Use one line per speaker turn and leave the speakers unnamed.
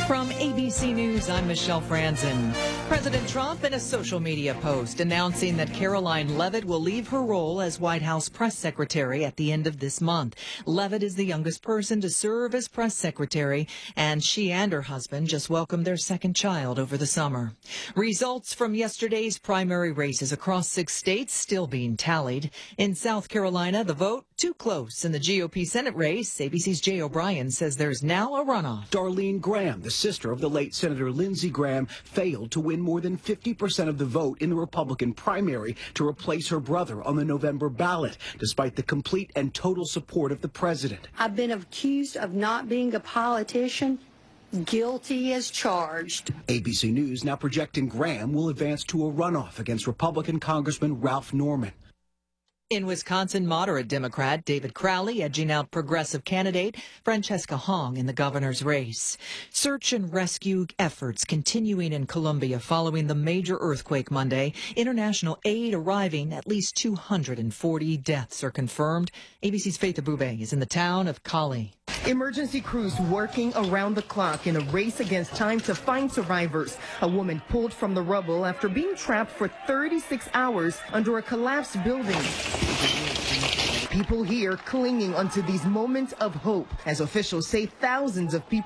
From ABC News, I'm Michelle Franzen. President Trump in a social media post announcing that Caroline Leavitt will leave her role as White House press secretary at the end of this month. Leavitt is the youngest person to serve as press secretary, and she and her husband just welcomed their second child over the summer. Results from yesterday's primary races across 6 states still being tallied. In South Carolina, the vote too close in the GOP Senate race. ABC's Jay O'Brien says there's now a runoff.
Darlene Graham, the sister of the late Senator Lindsey Graham, failed to win more than 50% of the vote in the Republican primary to replace her brother on the November ballot, despite the complete and total support of the president.
I've been accused of not being a politician. Guilty as charged.
ABC News now projecting Graham will advance to a runoff against Republican Congressman Ralph Norman.
In Wisconsin, moderate Democrat David Crowley edging out progressive candidate Francesca Hong in the governor's race. Search and rescue efforts continuing in Colombia following the major earthquake Monday. International aid arriving. At least 240 deaths are confirmed. ABC's Faith Abube is in the town of Cali.
Emergency crews working around the clock in a race against time to find survivors. A woman pulled from the rubble after being trapped for 36 hours under a collapsed building. People here clinging onto these moments of hope as officials say thousands of people